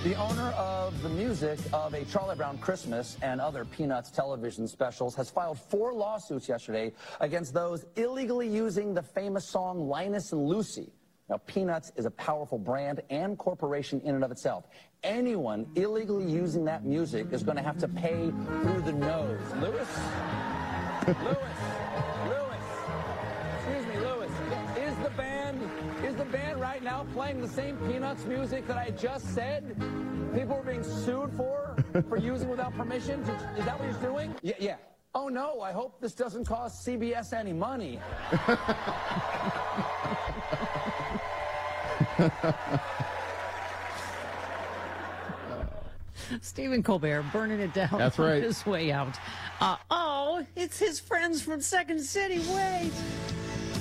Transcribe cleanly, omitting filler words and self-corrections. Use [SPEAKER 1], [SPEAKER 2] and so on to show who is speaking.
[SPEAKER 1] The owner of the music of A Charlie Brown Christmas and other Peanuts television specials has filed 4 lawsuits yesterday against those illegally using the famous song Linus and Lucy. Now, Peanuts is a powerful brand and corporation in and of itself. Anyone illegally using that music is going to have to pay through the nose. Lewis? Excuse me, Lewis. Is the band right now playing the same Peanuts music that I just said people are being sued for using without permission? Is that what you're doing? Yeah. Oh, no, I hope this doesn't cost CBS any money.
[SPEAKER 2] Stephen Colbert burning it down.
[SPEAKER 3] That's right.
[SPEAKER 2] On his way out. Oh, it's his friends from Second City. Wait.